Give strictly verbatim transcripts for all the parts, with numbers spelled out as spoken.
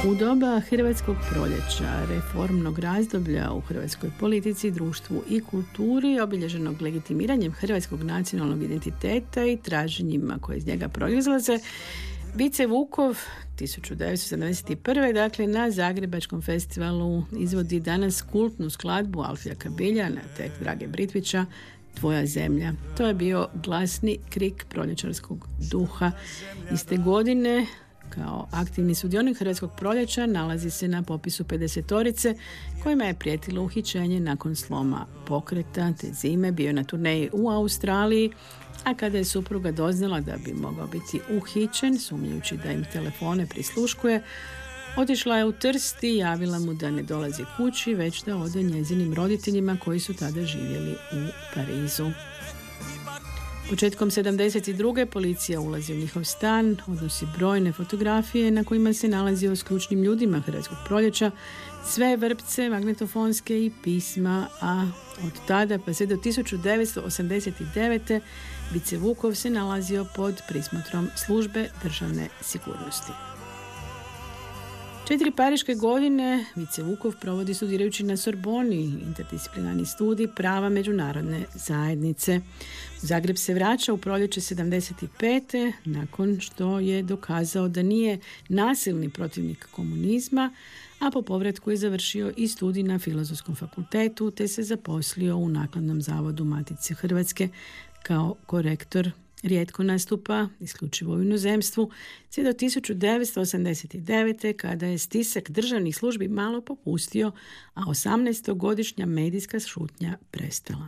U doba hrvatskog proljeća, reformnog razdoblja u hrvatskoj politici, društvu i kulturi, obilježenog legitimiranjem hrvatskog nacionalnog identiteta i traženjima koje iz njega proizlaze, Vice Vukov tisuću devetsto sedamdeset prve. dakle na Zagrebačkom festivalu izvodi danas kultnu skladbu Alfija Kabilja na tekst Drage Britvića Tvoja zemlja. To je bio glasni krik proljećarskog duha. Iste godine, kao aktivni sudionik hrvatskog proljeća, nalazi se na popisu pedesetorice kojima je prijetilo uhićenje nakon sloma pokreta. Te zime bio je na turneji u Australiji, a kada je supruga doznala da bi mogao biti uhićen, sumnjajući da im telefone prisluškuje, otišla je u Trst i javila mu da ne dolazi kući, već da ode njezinim roditeljima koji su tada živjeli u Parizu. Početkom sedamdeset druge policija ulazi u njihov stan, odnosi brojne fotografije na kojima se nalazio s ključnim ljudima hrvatskog proljeća, sve vrpce, magnetofonske i pisma, a od tada pa sve do tisuću devetsto osamdeset devete. Vice Vukov se nalazio pod prismotrom službe državne sigurnosti. Četiri pariške godine Vice Vukov provodi studirajući na Sorboni, interdisciplinarni studij prava međunarodne zajednice. U Zagreb se vraća u proljeće sedamdeset pete. nakon što je dokazao da nije nasilni protivnik komunizma, a po povratku je završio i studij na Filozofskom fakultetu te se zaposlio u Nakladnom zavodu Matice Hrvatske kao korektor. Rijetko nastupa, isključivo u inozemstvu, sve do tisuću devetsto osamdeset devete. kada je stisak državnih službi malo popustio, a osamnaestogodišnja medijska šutnja prestala.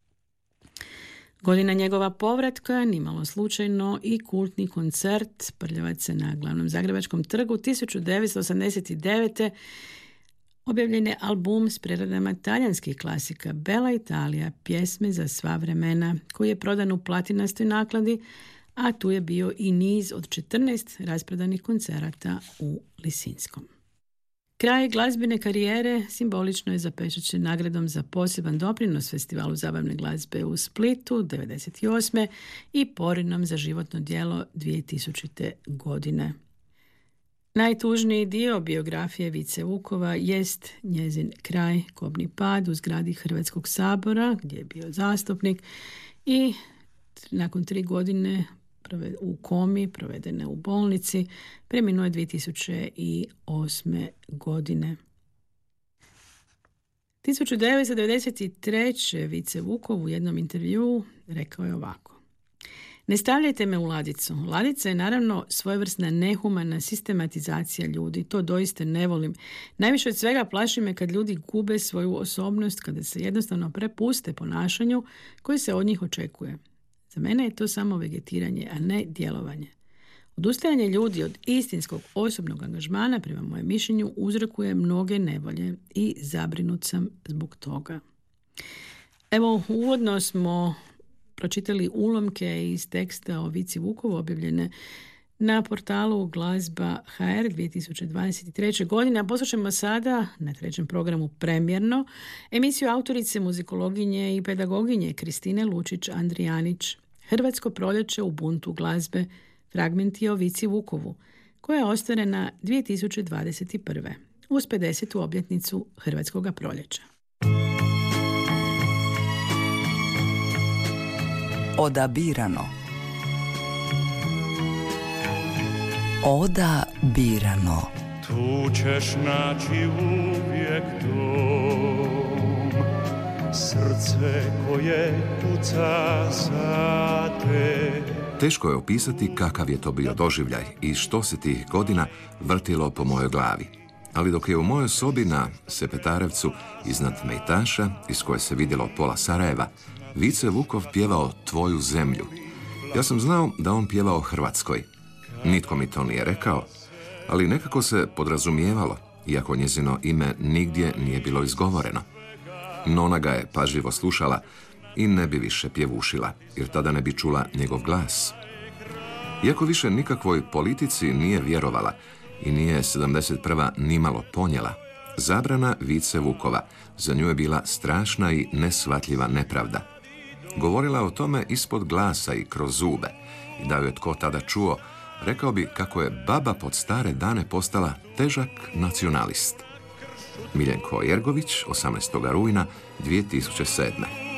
Godina njegova povratka, nimalo slučajno, i kultni koncert Prljavaca na glavnom Zagrebačkom trgu tisuću devetsto osamdeset devete. Objavljen je album s preradama talijanskih klasika Bella Italia, pjesme za sva vremena, koji je prodan u platinastoj nakladi, a tu je bio i niz od četrnaest rasprodanih koncerata u Lisinskom. Kraj glazbene karijere simbolično je zapečaćen nagradom za poseban doprinos Festivalu zabavne glazbe u Splitu devedeset osme. i Porinom za životno djelo dvije tisućite. godine. Najtužniji dio biografije Vice Vukova jest njezin kraj, kobni pad u zgradi Hrvatskog sabora, gdje je bio zastupnik, i nakon tri godine u komi, provedene u bolnici, preminuo je dvije tisuće osme. godine. tisuću devetsto devedeset treće. Vice Vukov u jednom intervjuu rekao je ovako: Ne stavljajte me u ladicu. Ladica je naravno svojevrsna nehumana sistematizacija ljudi. To doista ne volim. Najviše od svega plaši me kad ljudi gube svoju osobnost, kada se jednostavno prepuste ponašanju koje se od njih očekuje. Za mene je to samo vegetiranje, a ne djelovanje. Odustajanje ljudi od istinskog osobnog angažmana, prema mojem mišljenju, uzrokuje mnoge nevolje i zabrinut sam zbog toga. Evo, uvodno smo pročitali ulomke iz teksta o Vici Vukovu objavljene na portalu Glazba точка ha er dvije tisuće dvadeset treće. godine. A poslušajmo sada na trećem programu Premjerno emisiju autorice, muzikologinje i pedagoginje Kristine Lučić-Andrijanić Hrvatsko proljeće u buntu glazbe, fragmenti o Vici Vukovu, koja je ostvarena dvije tisuće dvadeset prve. uz pedesetu obljetnicu Hrvatskoga proljeća. Odabirano. Odabirano. Tu ćeš naći uvijek dom, srce koje puca za te. Teško je opisati kakav je to bio doživljaj i što se tih godina vrtilo po mojoj glavi. Ali dok je u mojoj sobi na Sepetarevcu iznad Mejtaša, iz koje se vidjelo pola Sarajeva, Vice Vukov pjevao Tvoju zemlju, ja sam znao da on pjevao o Hrvatskoj. Nitko mi to nije rekao, ali nekako se podrazumijevalo, iako njezino ime nigdje nije bilo izgovoreno. Nona ga je pažljivo slušala i ne bi više pjevušila, jer tada ne bi čula njegov glas. Iako više nikakvoj politici nije vjerovala i nije sedamdeset prva nimalo ponijela, zabrana Vice Vukova za nju je bila strašna i neshvatljiva nepravda. Govorila o tome ispod glasa i kroz zube, i da ju je tko tada čuo, rekao bi kako je baba pod stare dane postala težak nacionalist. Miljenko Jergović, osamnaestog rujna dvije tisuće sedme.